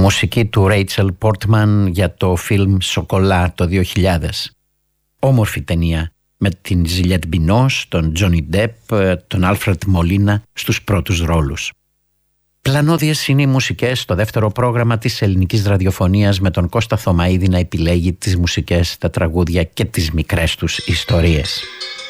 Μουσική του Rachel Portman για το φιλμ «Σοκολά» το 2000. Όμορφη ταινία με την Ζιλιέτ Μπινός, τον Τζόνι Ντεπ, τον Άλφρεντ Μολίνα στους πρώτους ρόλους. Πλανώδιες είναι οι μουσικές στο δεύτερο πρόγραμμα της ελληνικής ραδιοφωνίας, με τον Κώστα Θωμαίδη να επιλέγει τις μουσικές, τα τραγούδια και τις μικρές τους ιστορίες.